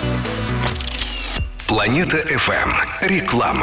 Планета FM. Реклама.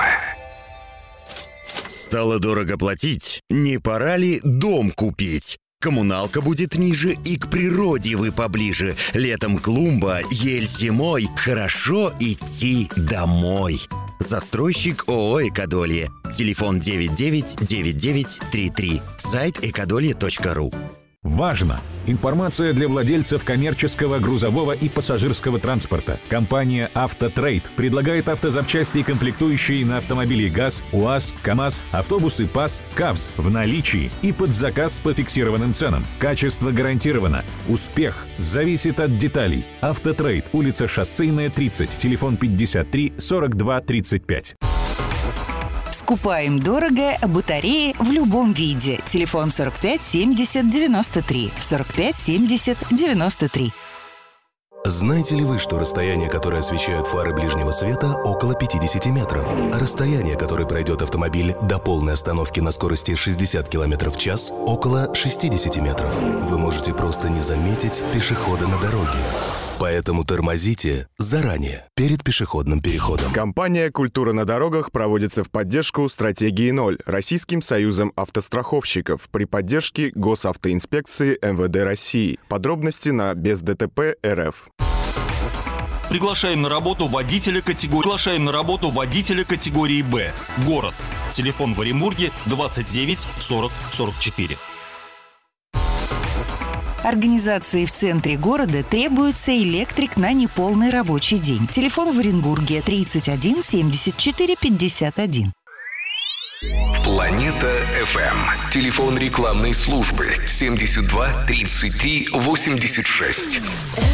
Стало дорого платить? Не пора ли дом купить? Коммуналка будет ниже, и к природе вы поближе. Летом клумба, ель зимой. Хорошо идти домой. Застройщик ООО «Экодолье». Телефон 999933. Сайт экодолье.ру. Важно! Информация для владельцев коммерческого, грузового и пассажирского транспорта. Компания «Автотрейд» предлагает автозапчасти и комплектующие на автомобили ГАЗ, УАЗ, КАМАЗ, автобусы ПАЗ, КАВЗ в наличии и под заказ по фиксированным ценам. Качество гарантировано. Успех зависит от деталей. «Автотрейд», улица Шоссейная, 30, телефон 53 42 35. Скупаем дорого батареи в любом виде. Телефон 45 70 93. 45 70 93. Знаете ли вы, что расстояние, которое освещают фары ближнего света, около 50 метров? А расстояние, которое пройдет автомобиль до полной остановки на скорости 60 км в час, около 60 метров. Вы можете просто не заметить пешехода на дороге. Поэтому тормозите заранее, перед пешеходным переходом. Компания «Культура на дорогах» проводится в поддержку стратегии 0 Российским союзом автостраховщиков при поддержке Госавтоинспекции МВД России. Подробности на бездтп.рф. Приглашаем на работу водителя категории Б. Город. Телефон в Оренбурге 29 40 44. Организации в центре города требуется электрик на неполный рабочий день. Телефон в Оренбурге 31 74 51. Планета FM. Телефон рекламной службы 72 33 86.